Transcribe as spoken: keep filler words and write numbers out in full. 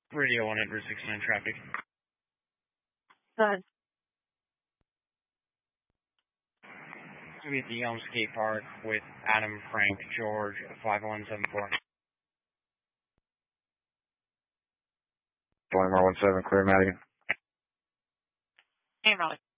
Radio one at Route sixty-nine traffic. Good. To be at the Elm Skate Park with Adam, Frank, George, five one seven four. Boeing one one seven, clear Madigan. Hey, Molly.